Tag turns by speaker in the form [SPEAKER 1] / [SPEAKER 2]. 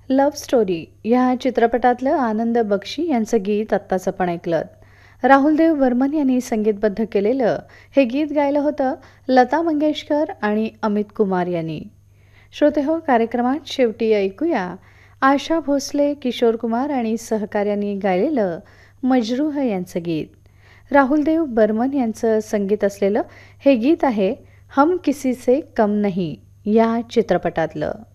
[SPEAKER 1] Love story या चित्रपटातलं आनंद बक्षी यांचं गीत आत्ताच आपण ऐकलं. राहुल देव बर्मन यांनी संगीतबद्ध केलेलं हे गीत गायलं होतं लता मंगेशकर आणि अमित कुमार यांनी. श्रोतेहो, कार्यक्रमात शेवटी ऐकूया आशा भोसले, किशोर कुमार आणि सहकार्यांनी गायलेलं मजरूह यांचं गीत. राहुल देव बर्मन यांचं संगीत असलेलं हे गीत आहे हम किसी से कम नहीं या चित्रपटातलं.